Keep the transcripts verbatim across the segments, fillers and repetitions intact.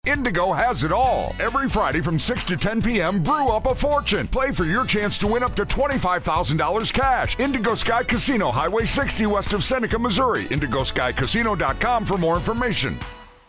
Indigo has it all. Every Friday from six to ten p.m., brew up a fortune. Play for your chance to win up to twenty-five thousand dollars cash. Indigo Sky Casino, Highway sixty west of Seneca, Missouri. indigo sky casino dot com for more information.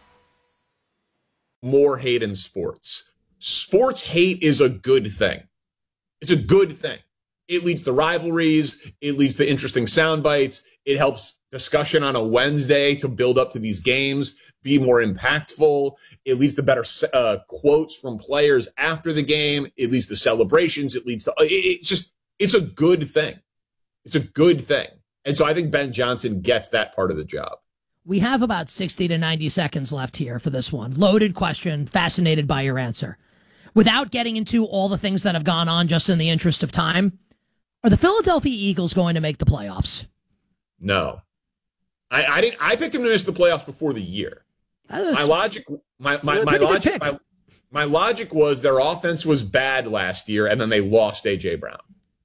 More hate in sports. Sports hate is a good thing. It's a good thing. It leads to rivalries. It leads to interesting sound bites. It helps discussion on a Wednesday to build up to these games, be more impactful. It leads to better uh, quotes from players after the game. It leads to celebrations. It leads to, it, it's just, it's a good thing. It's a good thing. And so I think Ben Johnson gets that part of the job. We have about sixty to ninety seconds left here for this one. Loaded question. Fascinated by your answer. Without getting into all the things that have gone on, just in the interest of time, are the Philadelphia Eagles going to make the playoffs? No. I, I didn't I picked them to miss the playoffs before the year. Was, my logic my my, my logic my, my logic was their offense was bad last year and then they lost A J Brown.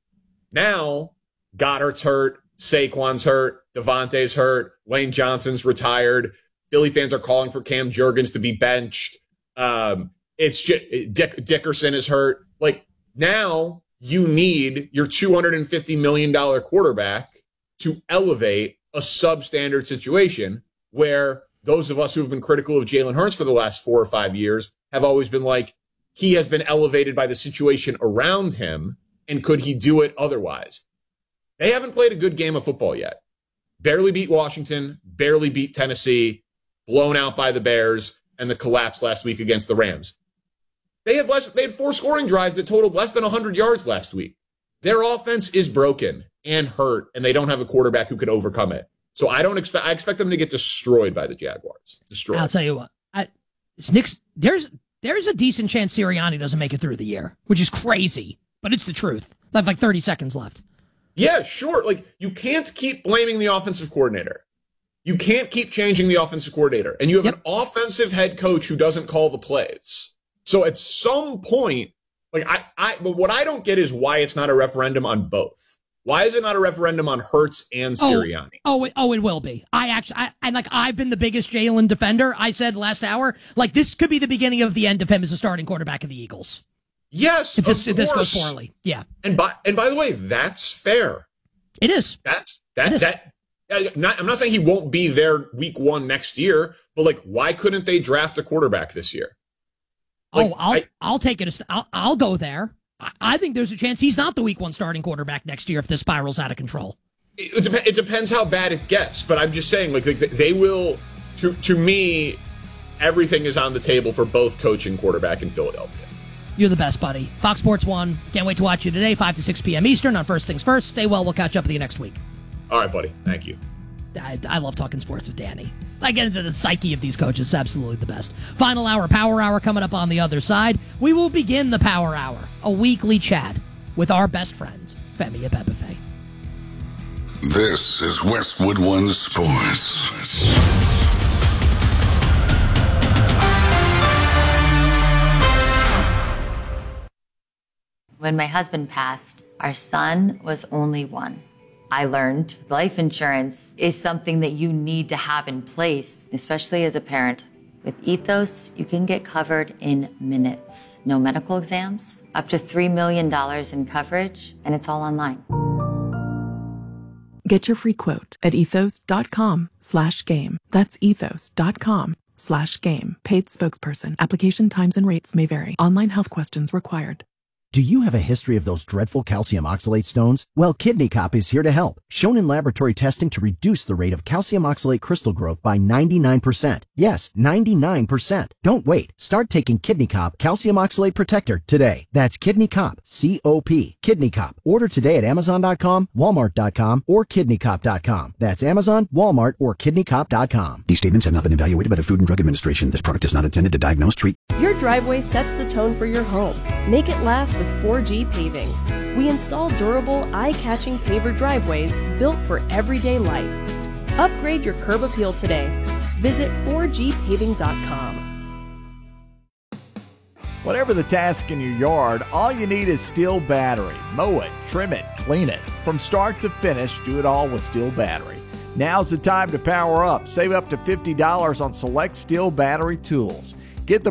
Now Goddard's hurt, Saquon's hurt, Devontae's hurt, Lane Johnson's retired. Philly fans are calling for Cam Jurgens to be benched. Um, it's just, Dick, Dickerson is hurt. Like now you need your two hundred fifty million dollars quarterback to elevate a substandard situation where those of us who have been critical of Jalen Hurts for the last four or five years have always been like, he has been elevated by the situation around him, and could he do it otherwise? They haven't played a good game of football yet. Barely beat Washington, barely beat Tennessee, blown out by the Bears, and the collapse last week against the Rams. They had less, they had four scoring drives that totaled less than one hundred yards last week. Their offense is broken and hurt, and they don't have a quarterback who can overcome it. So I don't expect, I expect them to get destroyed by the Jaguars. Destroyed. I'll tell you what, I, it's Nick's, there's, there's a decent chance Sirianni doesn't make it through the year, which is crazy, but it's the truth. I have like thirty seconds left. Yeah, sure. Like, you can't keep blaming the offensive coordinator. You can't keep changing the offensive coordinator. And you have yep. an offensive head coach who doesn't call the plays. So at some point, like, I, I, but what I don't get is why it's not a referendum on both. Why is it not a referendum on Hurts and Sirianni? Oh, oh, it, oh, it will be. I actually, I, and like, I've been the biggest Jalen defender. I said last hour, like, this could be the beginning of the end of him as a starting quarterback of the Eagles. Yes, if this, of if this course. goes poorly, yeah. And by and by the way, that's fair. It is. That's that it is. that. Not, I'm not saying he won't be there week one next year, but like, why couldn't they draft a quarterback this year? Like, oh, I'll I, I'll take it. A, I'll, I'll go there. I, I think there's a chance he's not the week one starting quarterback next year if this spirals out of control. It, it, dep- it depends how bad it gets, but I'm just saying, like, like they will. To to me, everything is on the table for both coach and quarterback in Philadelphia. You're the best, buddy. Fox Sports one. Can't wait to watch you today, five to six p.m. Eastern on First Things First. Stay well. We'll catch up with you next week. All right, buddy. Thank you. I, I love talking sports with Danny. I get into the psyche of these coaches. It's absolutely the best. Final hour, Power Hour coming up on the other side. We will begin the Power Hour, a weekly chat with our best friend, Femi Abebefe. This is Westwood One Sports. When my husband passed, our son was only one. I learned life insurance is something that you need to have in place, especially as a parent. With Ethos, you can get covered in minutes. No medical exams, up to three million dollars in coverage, and it's all online. Get your free quote at ethos.com slash game. That's ethos.com slash game. Paid spokesperson. Application times and rates may vary. Online health questions required. Do you have a history of those dreadful calcium oxalate stones? Well, Kidney Cop is here to help. Shown in laboratory testing to reduce the rate of calcium oxalate crystal growth by ninety-nine percent. Yes, ninety-nine percent. Don't wait. Start taking Kidney Cop Calcium Oxalate Protector today. That's Kidney Cop, C O P. Kidney Cop. Order today at amazon dot com, walmart dot com, or kidney cop dot com. That's Amazon, Walmart, or kidney cop dot com. These statements have not been evaluated by the Food and Drug Administration. This product is not intended to diagnose, treat. Your driveway sets the tone for your home. Make it last with four G Paving. We install durable, eye-catching paver driveways built for everyday life. Upgrade your curb appeal today. Visit four G paving dot com. Whatever the task in your yard, all you need is Steel Battery. Mow it, trim it, clean it. From start to finish, do it all with Steel Battery. Now's the time to power up. Save up to fifty dollars on select Steel Battery tools.